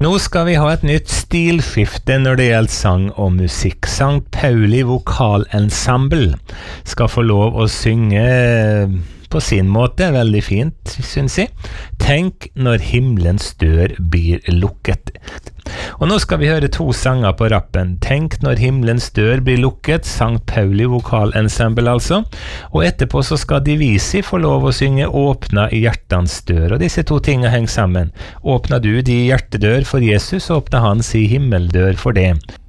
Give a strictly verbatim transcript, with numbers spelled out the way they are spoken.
Nå skal vi ha et nytt stilskifte når det gjelder sang og musikk. Sankt Pauli Vokalensemble skal få lov å synge på sin måte, veldig fint, synes jeg. Tenk når himmelens dør blir lukket. Og nå skal vi høre to sanger på rappen. Tenk når himmelens dør blir lukket, Sankt Pauli Vokalensemble altså. Og etterpå så skal Divisi få lov å synge Åpna i hjertans dør. Og disse to tingene henger sammen. Åpna du de hjertedør for Jesus, så åpna han si himmeldør for det.